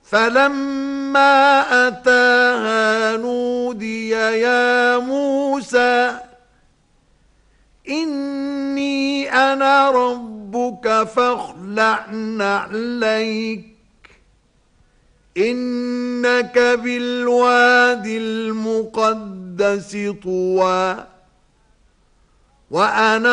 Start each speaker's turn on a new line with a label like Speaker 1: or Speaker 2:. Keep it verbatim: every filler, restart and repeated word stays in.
Speaker 1: فلما أتاها نودي يا موسى إني أنا ربك فاخلع نعليك إنك بالواد المقدس طوى وأنا